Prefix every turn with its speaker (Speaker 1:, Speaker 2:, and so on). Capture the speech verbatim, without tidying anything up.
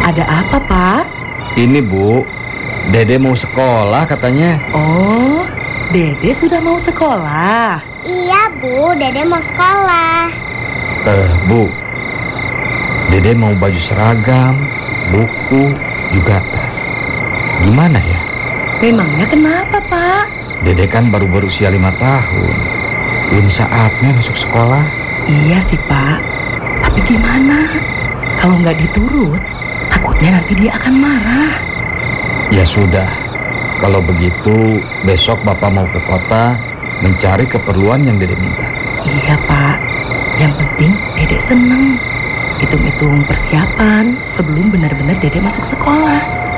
Speaker 1: Ada apa, Pak?
Speaker 2: Ini Bu, Dede mau sekolah katanya.
Speaker 1: Oh, Dede sudah mau sekolah.
Speaker 3: Iya Bu, Dede mau sekolah.
Speaker 2: Eh Bu, Dede mau baju seragam, buku, juga tas. Gimana ya?
Speaker 1: Memangnya kenapa, Pak?
Speaker 2: Dede kan baru berusia lima tahun. Belum saatnya masuk sekolah.
Speaker 1: Iya sih, Pak. Tapi gimana? Kalau nggak diturut, takutnya nanti dia akan marah.
Speaker 2: Ya sudah, kalau begitu besok Bapak mau ke kota mencari keperluan yang Dede minta.
Speaker 1: Iya, Pak. Yang penting Dede seneng. Hitung-hitung persiapan sebelum benar-benar Dede masuk sekolah.